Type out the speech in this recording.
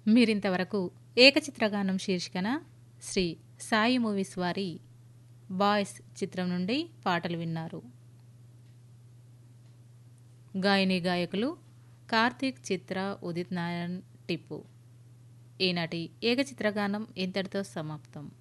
మీరింతవరకు ఏకచిత్రగానం శీర్షికన శ్రీ సాయి మూవీస్ వారి బాయ్స్ చిత్రం నుండి పాటలు విన్నారు. గాయని గాయకులు కార్తీక్, చిత్ర, ఉదిత్ నారాయణ్, టిప్పు. ఈనాటి ఏకచిత్రగానం ఇంతటితో సమాప్తం.